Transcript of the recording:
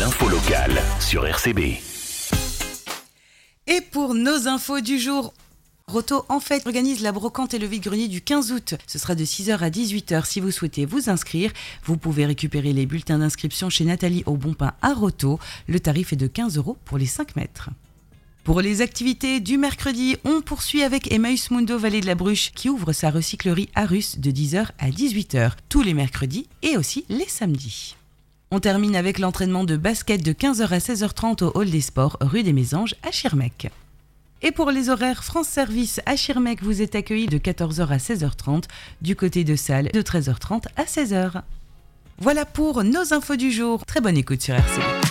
L'info locale sur RCB. Et pour nos infos du jour, Roto en fait organise la brocante et le vide-grenier du 15 août. Ce sera de 6h à 18h. Si vous souhaitez vous inscrire, vous pouvez récupérer les bulletins d'inscription chez Nathalie au Bon Pain à Roto. Le tarif est de 15 € pour les 5 mètres. Pour les activités du mercredi, on poursuit avec Emmaüs Mundo Vallée de la Bruche qui ouvre sa recyclerie à Russe de 10h à 18h tous les mercredis et aussi les samedis. On termine avec l'entraînement de basket de 15h à 16h30 au Hall des Sports, rue des Mésanges à Schirmeck. Et pour les horaires France Service à Schirmeck, vous êtes accueillis de 14h à 16h30, du côté de Salles de 13h30 à 16h. Voilà pour nos infos du jour. Très bonne écoute sur RCB.